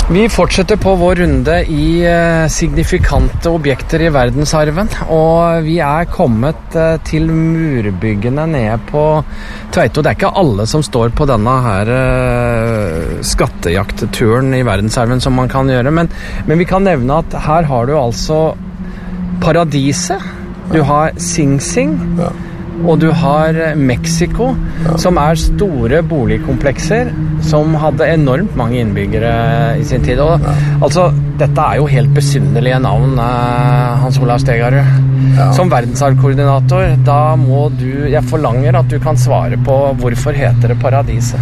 Vi fortsetter på vår runde i signifikante objekter i verdensarven, og vi kommet til murbyggene nede på Tveito. Det ikke alle som står på denne her skattejaktturen i verdensarven som man kan gjøre, men vi kan nevne at her har du altså Paradiset, du har Sing Sing, og du har Mexico, som store boligkomplekser som hadde enormt mange innbyggere i sin tid. Og, altså, dette jo helt besynderlige navn, Hans Olav Stegarud. Som verdensarvkoordinator, da må jeg forlanger at du kan svare på hvorfor heter det Paradiset.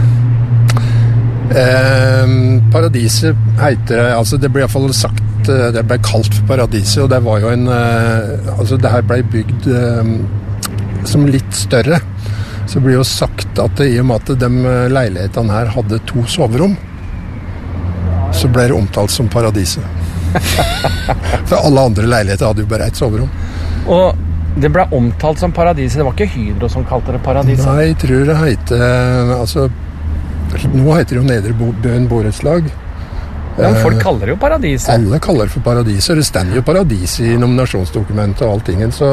Paradiset heter, altså det ble I hvert fall sagt, det ble kalt for Paradiset, og det var jo altså det her ble bygd som litt større, så blir jo sagt at I og med at de leilighetene her hadde 2 soverom, så ble det omtalt som Paradiset. For alle andre leiligheter hadde jo bare 1 soverom. Og det ble omtalt som Paradiset, det var ikke Hydro som kalte det Paradiset? Nei, jeg tror det heter, altså, nå heter det jo Nedre Bøen Borettslag. Ja, men folk kaller det jo Paradiset. Alle kaller det for Paradiset, og det stender jo Paradiset I nominasjonsdokumentet og alltingen, så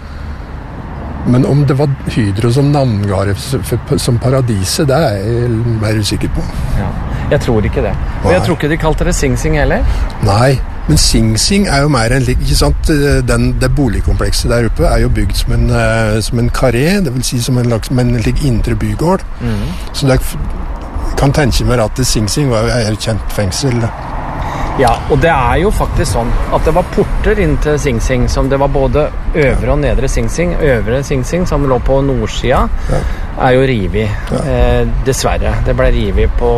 men om det var Hydro som navnga det som Paradiset, det jeg mer usikker på. Ja, jeg tror ikke det. Og jeg tror ikke de kalte det Sing Sing heller. Nei, men Sing Sing jo mer enn, ikke sant, det boligkomplekset der oppe jo bygd som en karé, det vil si som en indre bygård. Så det kan tenke meg at Sing Sing var et kjent fengsel. Ja, og det jo faktisk sånn at det var porter inn til Sing Sing, som det var både øvre og nedre Sing Sing. Øvre Sing Sing, som lå på nordsida, jo rivet, dessverre. Det ble rivet på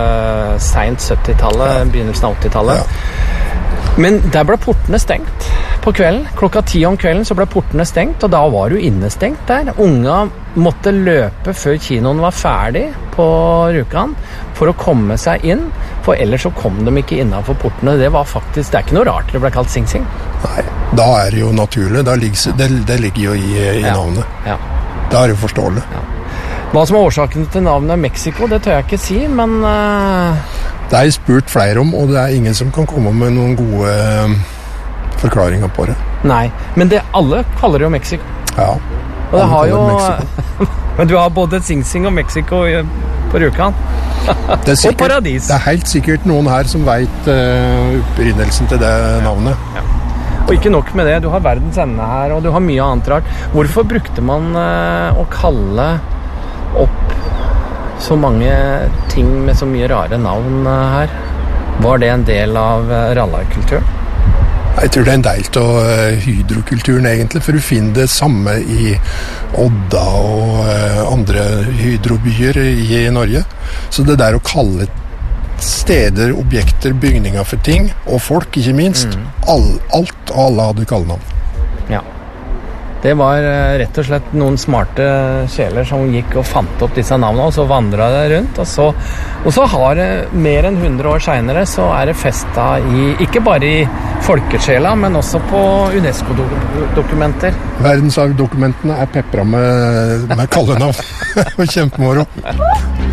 sent 70-tallet, begynnelsen av 80-tallet. Men der ble portene stengt på kvelden. Klokka 10 om kvelden så ble portene stengt, og da var du innestengt der. Unga måtte løpe før kinoen var ferdig på Rjukan for å komme seg inn, for ellers så kom de ikke innenfor portene. Det var faktisk, det ikke noe rart det ble kalt Sing Sing. Nei, da det jo naturlig. Det ligger jo i navnet. Ja. Da det jo forståelig. Ja. Hva som årsaken til navnet Mexico, det tør jeg ikke si, men det jeg spurt flere om, og det ingen som kan komme med noen gode forklaringer på det. Nei, men alle kaller det jo Mexico. Ja, og det har jo men du har både Sing Sing og Mexico på Rjukan. Og Paradis. Det helt sikkert noen her som vet opprinnelsen til det navnet. Ja. Og ikke nok med det, du har verdens ende her, og du har mye annet rart. Hvorfor brukte man å kalle opp så mange ting med så mye rare navn her? Var det en del av rallarkulturen? Jeg tror det en del av hydrokulturen egentlig, for du finner det samme i Odda og andre hydrobyer i Norge. Så det der å kalle steder, objekter, bygninger for ting, og folk ikke minst, alt og alle hadde kallenavn. Ja. Det var rett og slett noen smarte sjeler som gikk og fant opp disse navnene, og så vandret det rundt, og så har det mer enn 100 år senere, så det festet ikke bare i folkesjela, men også på UNESCO-dokumenter. Verdensarvdokumentene peppret med kallenavn, og kjempemoro.